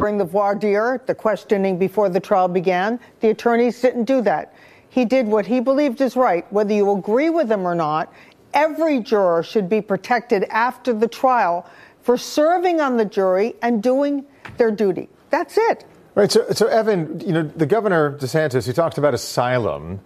during the voir dire, the questioning before the trial began, the attorneys didn't do that. He did what he believed is right. Whether you agree with him or not, every juror should be protected after the trial for serving on the jury and doing their duty. That's it. Right. So Evan, the governor DeSantis, he talked about asylum.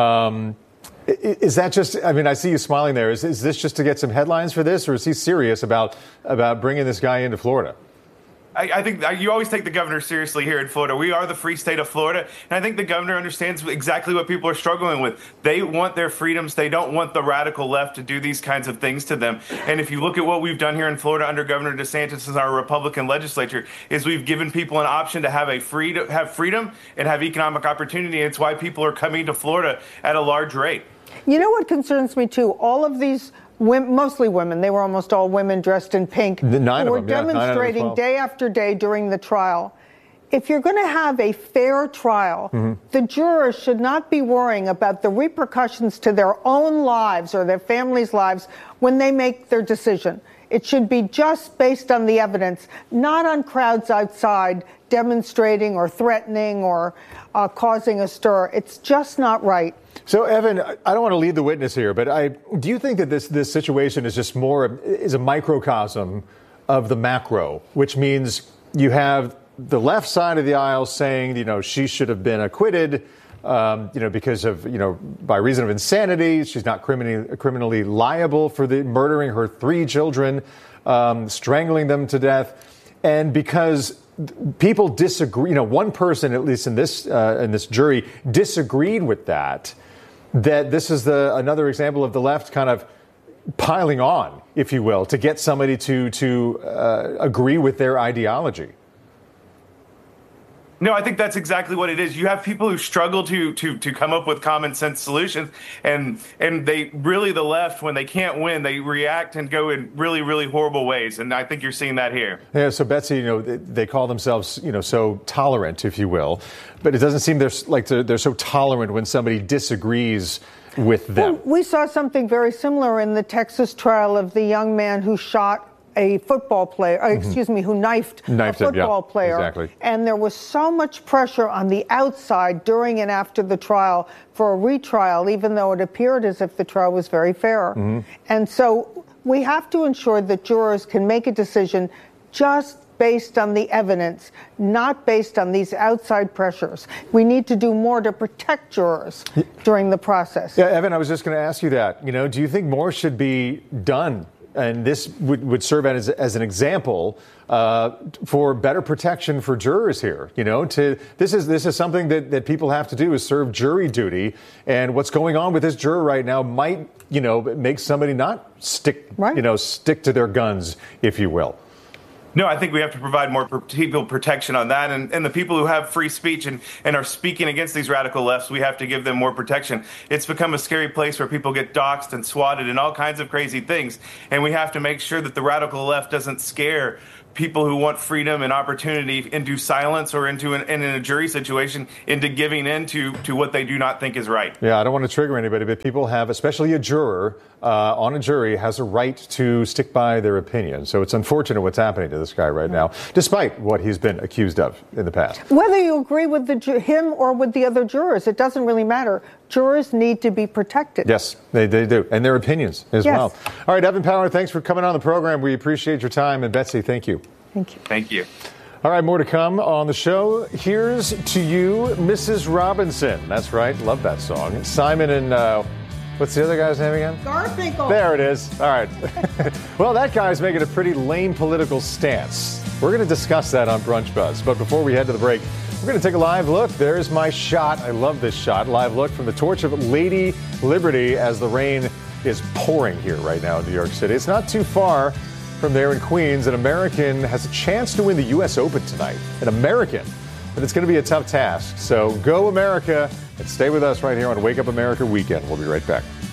Is that just, I see you smiling there. Is this just to get some headlines for this, or is he serious about bringing this guy into Florida? I think you always take the governor seriously here in Florida. We are the free state of Florida, and I think the governor understands exactly what people are struggling with. They want their freedoms. They don't want the radical left to do these kinds of things to them. And if you look at what we've done here in Florida under Governor DeSantis and our Republican legislature, is we've given people an option to have freedom and have economic opportunity. And it's why people are coming to Florida at a large rate. You know what concerns me, too? All of these women, mostly women, they were almost all women dressed in pink, who were demonstrating day after day during the trial. If you're going to have a fair trial, the jurors should not be worrying about the repercussions to their own lives or their families' lives when they make their decision. It should be just based on the evidence, not on crowds outside demonstrating or threatening or causing a stir. It's just not right. So, Evan, I don't want to lead the witness here, but do you think that this situation is just is a microcosm of the macro, which means you have the left side of the aisle saying, she should have been acquitted, because of, by reason of insanity, she's not criminally liable for murdering her 3 children, strangling them to death, and because people disagree, one person, at least in this jury, disagreed with that this is another example of the left kind of piling on, if you will, to get somebody to agree with their ideology. No, I think that's exactly what it is. You have people who struggle to come up with common sense solutions, and they really, the left, when they can't win, they react and go in really, really horrible ways. And I think you're seeing that here. Yeah. So Betsy, they call themselves, so tolerant, if you will, but it doesn't seem they're so tolerant when somebody disagrees with them. Well, we saw something very similar in the Texas trial of the young man who shot a football player, who knifed a football player. Exactly. And there was so much pressure on the outside during and after the trial for a retrial, even though it appeared as if the trial was very fair. And so we have to ensure that jurors can make a decision just based on the evidence, not based on these outside pressures. We need to do more to protect jurors during the process. Yeah, Evan, I was just going to ask you that. Do you think more should be done? And this would serve as an example for better protection for jurors here. This is something that people have to do, is serve jury duty. And what's going on with this juror right now might, make somebody not stick to their guns, if you will. No, I think we have to provide more people protection on that. And the people who have free speech and are speaking against these radical lefts, we have to give them more protection. It's become a scary place where people get doxxed and swatted and all kinds of crazy things. And we have to make sure that the radical left doesn't scare people who want freedom and opportunity into silence or in a jury situation into giving in to what they do not think is right. Yeah, I don't want to trigger anybody, but people have, especially a juror on a jury, has a right to stick by their opinion. So it's unfortunate what's happening to this guy right now, despite what he's been accused of in the past. Whether you agree with him or with the other jurors, it doesn't really matter. Jurors need to be protected. Yes, they do. And their opinions as well. All right, Evan Power, thanks for coming on the program. We appreciate your time. And Betsy, thank you. Thank you. Thank you. All right, more to come on the show. Here's to you, Mrs. Robinson. That's right. Love that song. Simon and what's the other guy's name again? Garfinkel. There it is. All right. Well, that guy's making a pretty lame political stance. We're going to discuss that on Brunch Buzz. But before we head to the break, we're going to take a live look. There's my shot. I love this shot. Live look from the Torch of Lady Liberty as the rain is pouring here right now in New York City. It's not too far from there in Queens. An American has a chance to win the U.S. Open tonight. An American. But it's going to be a tough task. So go America and stay with us right here on Wake Up America Weekend. We'll be right back.